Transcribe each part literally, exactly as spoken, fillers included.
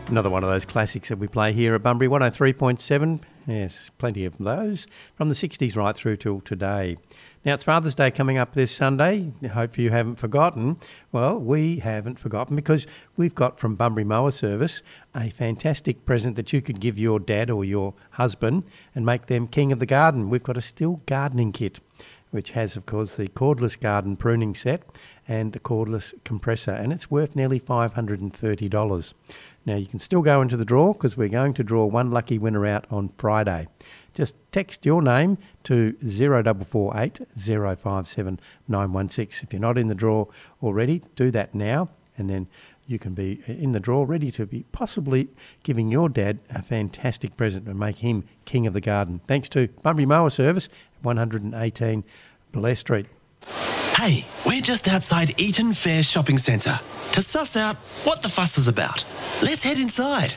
Another one of those classics that we play here at Bunbury, one oh three point seven. Yes, plenty of those from the sixties right through till today. Now, it's Father's Day coming up this Sunday. I hope you haven't forgotten. Well, we haven't forgotten because we've got from Bunbury Mower Service a fantastic present that you could give your dad or your husband and make them king of the garden. We've got a Stihl gardening kit, which has, of course, the cordless garden pruning set and the cordless compressor, and it's worth nearly five hundred thirty dollars. Now, you can still go into the draw because we're going to draw one lucky winner out on Friday. Just text your name to zero four four eight, zero five seven, nine one six. If you're not in the draw already, do that now, and then you can be in the draw, ready to be possibly giving your dad a fantastic present and make him king of the garden. Thanks to Bunbury Mower Service, one eighteen Blair Street. Hey, we're just outside Eaton Fair Shopping Centre to suss out what the fuss is about. Let's head inside.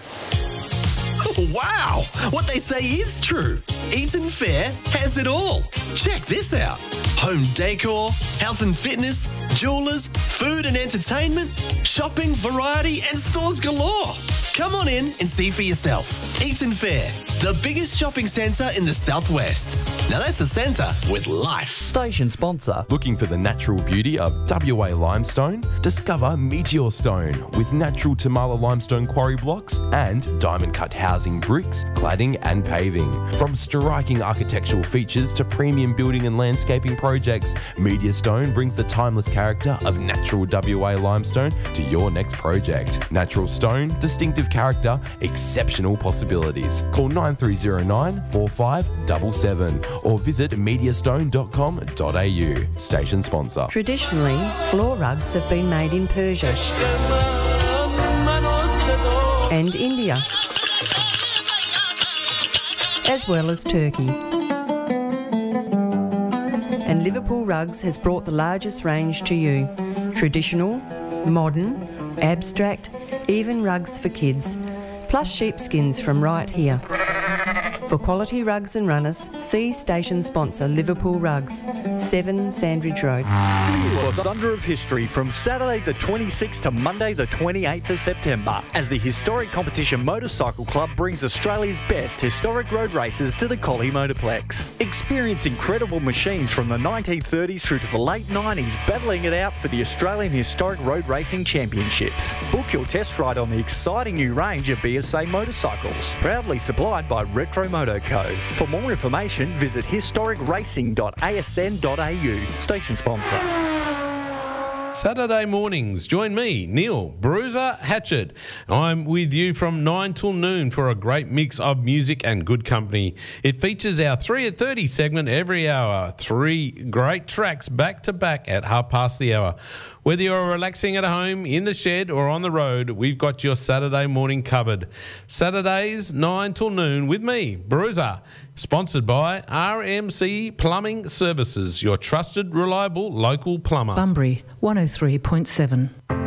Wow! What they say is true. Eaton Fair has it all. Check this out. Home decor, health and fitness, jewellers, food and entertainment, shopping, variety and stores galore. Come on in and see for yourself. Eaton Fair, the biggest shopping centre in the southwest. Now that's a centre with life. Station sponsor. Looking for the natural beauty of W A limestone? Discover Meteor Stone with natural Tamala limestone quarry blocks and diamond cut housing bricks, cladding and paving. From striking architectural features to premium building and landscaping projects, Meteor Stone brings the timeless character of natural W A limestone to your next project. Natural stone, distinctive character, exceptional possibilities. Call nine three zero nine, four five seven seven or visit meteorstone dot com dot a u. Station sponsor. Traditionally, floor rugs have been made in Persia and India, as well as Turkey. And Liverpool Rugs has brought the largest range to you. Traditional, modern, abstract, even rugs for kids, plus sheepskins from right here. For quality rugs and runners, see station sponsor Liverpool Rugs, seven Sandridge Road. Feel the thunder of history from Saturday the twenty-sixth to Monday the twenty-eighth of September as the Historic Competition Motorcycle Club brings Australia's best historic road races to the Collie Motorplex. Experience incredible machines from the nineteen thirties through to the late nineties battling it out for the Australian Historic Road Racing Championships. Book your test ride on the exciting new range of B S A motorcycles, proudly supplied by Retro Motor Co. For more information, visit historic racing dot a s n dot a u. Station sponsor. Saturday mornings, join me, Neil Bruiser Hatchet. I'm with you from nine till noon for a great mix of music and good company. It features our three at thirty segment every hour. Three great tracks back to back at half past the hour. Whether you're relaxing at home, in the shed or on the road, we've got your Saturday morning covered. Saturdays, nine till noon with me, Bruiser. Sponsored by R M C Plumbing Services, your trusted, reliable local plumber. Bunbury, one oh three point seven.